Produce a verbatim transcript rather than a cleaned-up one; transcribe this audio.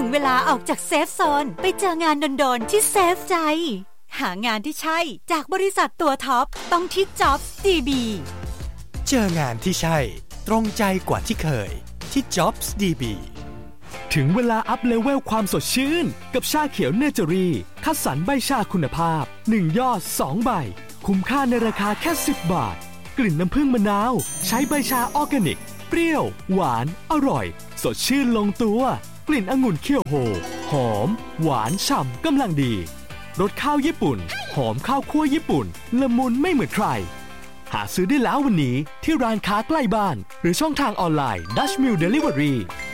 งเวลาออกจากเซฟโซนไปเจองานโดนๆที่เซฟใจหางานที่ใช่จากบริษัทตัวท็อปต้องที่ Jobs ดี บีเจองานที่ใช่ตรงใจกว่าที่เคยที่ Jobs ดี บีถึงเวลาอัพเลเวลความสดชื่นกับชาเขียวเนเจอรี่คัดสรรใบชาคุณภาพหนึ่งยอดสองใบคุ้มค่าในราคาแค่สิบบาทกลิ่นน้ำผึ้งมะนาวใช้ใบชาออร์แกนิกเปรี้ยวหวานอร่อยสดชื่นลงตัวกลิ่นองุ่นเคี่ยวโฮหอมหวานฉ่ำกำลังดีรสข้าวญี่ปุ่นหอมข้าวคั่วญี่ปุ่นละมุนไม่เหมือนใครหาซื้อได้แล้ววันนี้ที่ร้านค้าใกล้บ้านหรือช่องทางออนไลน์ Dutch Mill Delivery